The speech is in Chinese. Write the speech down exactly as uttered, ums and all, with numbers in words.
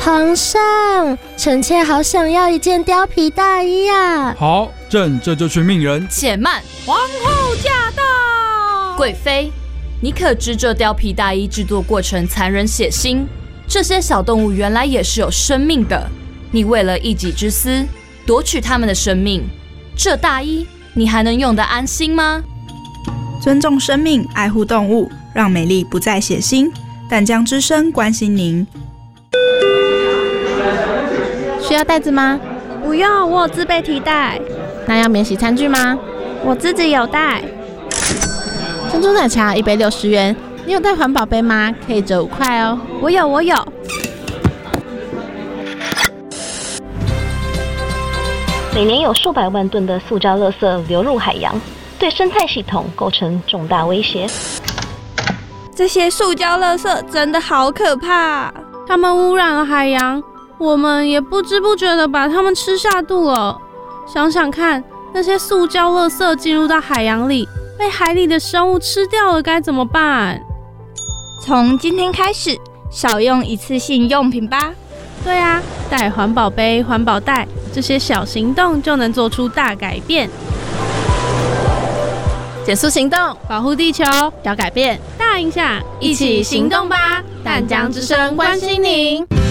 皇上，臣妾好想要一件貂皮大衣啊！ 好，朕这就去命人。 且慢， 皇后驾到！ 贵妃，你可知这貂皮大衣制作过程残忍血腥？这些小动物原来也是有生命的，你为了一己之私，夺取他们的生命，这大衣你还能用得安心吗？ 尊重生命，爱护动物，让美丽不再血腥。淡江之声关心您。 需要袋子吗？ 不用，我有自备提袋。 那要免洗餐具吗？ 我自己有带。 珍珠奶茶一杯六十元，你有带环保杯吗？可以折五块哦。 我有，我有。 每年有数百万吨的塑胶垃圾流入海洋，对生态系统构成重大威胁。 这些塑胶垃圾真的好可怕， 它们污染了海洋，我们也不知不觉地把它们吃下肚了。想想看，那些塑胶垃圾进入到海洋里，被海里的生物吃掉了，该怎么办？ 从今天开始，少用一次性用品吧。 对啊，带环保杯、环保袋，这些小行动就能做出大改变。 减速行动， 保护地球， 小改变， 大影响，一起行动吧！淡江之声关心您。